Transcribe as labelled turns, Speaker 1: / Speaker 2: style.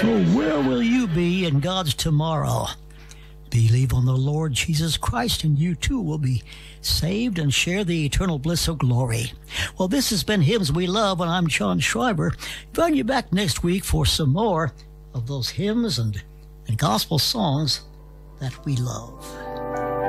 Speaker 1: So where will you be in God's tomorrow? Believe on the Lord Jesus Christ and you too will be saved and share the eternal bliss of glory. Well, this has been Hymns We Love, and I'm John Schreiber. Join you back next week for some more of those hymns and gospel songs that we love.